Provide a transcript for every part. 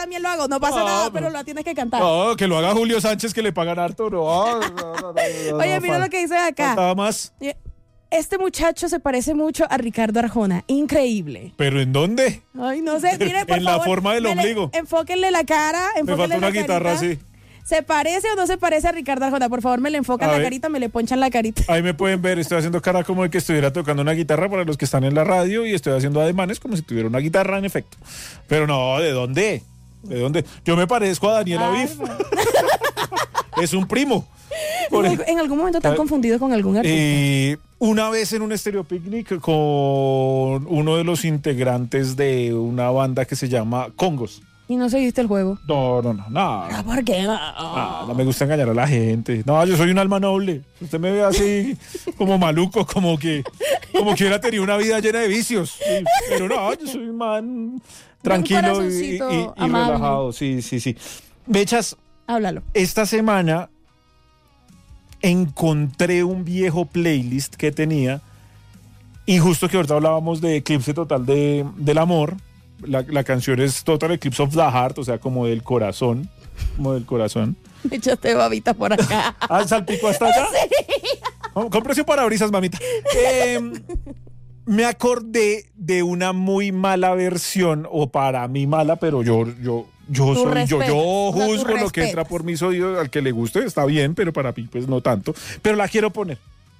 también lo hago, no pasa nada, pero lo tienes que cantar. No, que lo haga Julio Sánchez, que le pagan harto. Oye, mira lo que dice acá. Faltaba más. Este muchacho se parece mucho a Ricardo Arjona. Increíble. ¿Pero en dónde? Ay, no sé. Mire, por En favor, la forma del ombligo. Enfóquenle la cara. Me falta una guitarra así. ¿Se parece o no se parece a Ricardo Arjona? Por favor, me le enfocan la carita, me le ponchan la carita. Ahí me pueden ver, estoy haciendo cara como de que estuviera tocando una guitarra para los que están en la radio y estoy haciendo ademanes como si tuviera una guitarra en efecto. Pero no, ¿de dónde? ¿De dónde? Yo me parezco a Daniel Aviv. Es un primo. ¿En algún momento te han confundido con algún artista? Una vez en un Estéreo Picnic con uno de los integrantes de una banda que se llama Congos. ¿Y no seguiste el juego? No. ¿Por qué? No me gusta engañar a la gente. No, yo soy un alma noble. Usted me ve así como maluco, como que hubiera tenido una vida llena de vicios. Sí, pero no, yo soy un man tranquilo y relajado. Sí. Mechas, háblalo. Esta semana encontré un viejo playlist que tenía y justo que ahorita hablábamos de Eclipse Total del Amor. La canción es Total Eclipse of the Heart, o sea, como del corazón. Me echaste babita por acá. ¿Salpicó hasta allá? Sí. Cómprese un parabrisas, mamita. Me acordé de una muy mala versión, o para mí mala, pero yo juzgo lo que entra por mis oídos. Al que le guste está bien, pero para mí pues no tanto. Pero la quiero poner.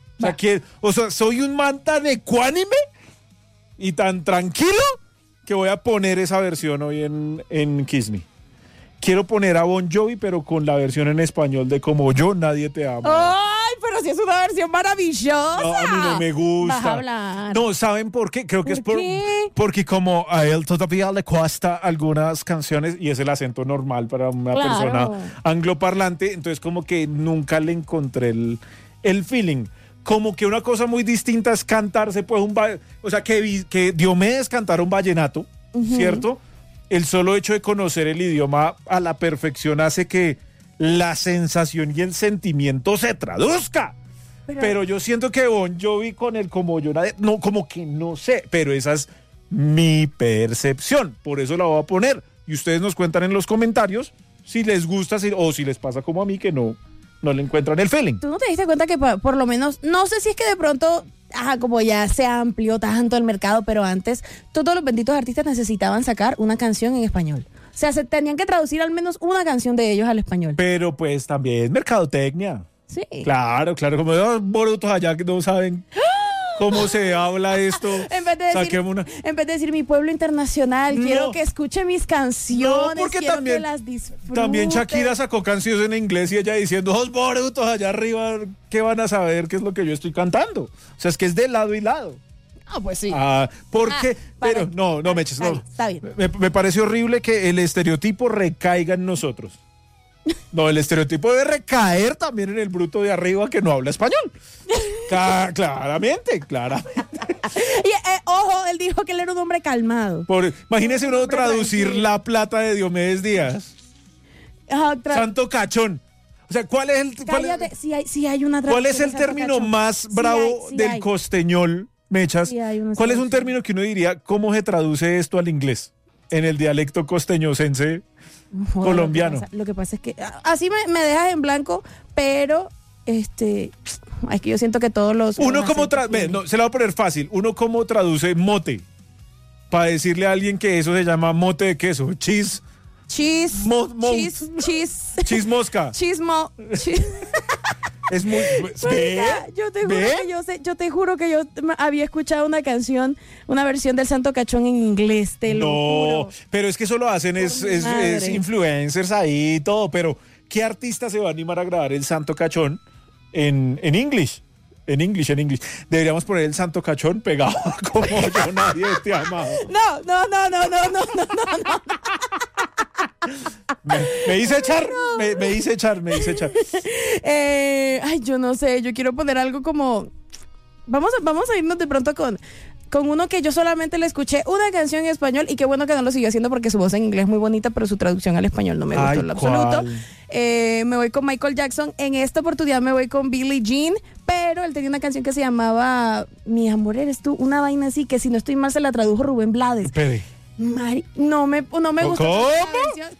O sea, soy un man tan ecuánime y tan tranquilo que voy a poner esa versión hoy en Kiss Me. Quiero poner a Bon Jovi, pero con la versión en español de Como Yo, Nadie Te Ama. ¡Ay, pero si es una versión maravillosa! No, a mí no me gusta. Vas a hablar. No, ¿saben por qué? Creo que ¿Por qué? porque como a él todavía le cuesta algunas canciones y es el acento normal para una persona angloparlante, entonces como que nunca le encontré el feeling. Como que una cosa muy distinta es cantarse, pues, o sea, que Diomedes cantara un vallenato, ¿cierto? El solo hecho de conocer el idioma a la perfección hace que la sensación y el sentimiento se traduzca. Pero yo siento que Bon Jovi con el Como Yo, no, como que no sé, pero esa es mi percepción, por eso la voy a poner. Y ustedes nos cuentan en los comentarios si les gusta o si les pasa como a mí que no le encuentran el feeling. ¿Tú no te diste cuenta que por lo menos, no sé si es que de pronto, como ya se amplió tanto el mercado, pero antes todos los benditos artistas necesitaban sacar una canción en español? O sea, se tenían que traducir al menos una canción de ellos al español. Pero pues también mercadotecnia. Sí. Claro, como dos borutos allá que no saben cómo se habla esto. En vez de decir mi pueblo internacional, quiero que escuche mis canciones, porque quiero también, que las disfrute. También Shakira sacó canciones en inglés y ella diciendo, dos borutos allá arriba, ¿qué van a saber qué es lo que yo estoy cantando? O sea, es que es de lado y lado. Pues sí. ¿Por qué? Pero no me eches. Está bien. Me parece horrible que el estereotipo recaiga en nosotros. No, el estereotipo debe recaer también en el bruto de arriba que no habla español. Claramente. Y, ojo, él dijo que él era un hombre calmado. Imagínese uno traducir La Plata de Diomedes Díaz. Santo Cachón. O sea, ¿cuál es el sí hay una ¿cuál es el término cachón más bravo del costeñol, Mechas? Sí hay uno, ¿Cuál es un término que uno diría, cómo se traduce esto al inglés? En el dialecto costeñosense colombiano. Lo que pasa es que así me dejas en blanco, pero es que yo siento que todos los... Uno como se la voy a poner fácil. Uno como traduce mote para decirle a alguien que eso se llama mote de queso. Cheese mosca. Es muy... Yo te juro que yo había escuchado una versión del Santo Cachón en inglés, te lo juro. Pero es que eso lo hacen es influencers ahí y todo, pero ¿qué artista se va a animar a grabar el Santo Cachón en English? En English. Deberíamos poner el Santo Cachón pegado como Yo, Nadie Te Ama. No. Me hice echar. Yo no sé, yo quiero poner algo como... Vamos a irnos de pronto con uno que yo solamente le escuché una canción en español y qué bueno que no lo siguió haciendo porque su voz en inglés es muy bonita, pero su traducción al español no me gustó en lo absoluto. Me voy con Michael Jackson. En esta oportunidad me voy con Billie Jean, pero él tenía una canción que se llamaba Mi amor eres tú, una vaina así que si no estoy mal se la tradujo Rubén Blades. Espere. No me gusta ¿Cómo? esa canción.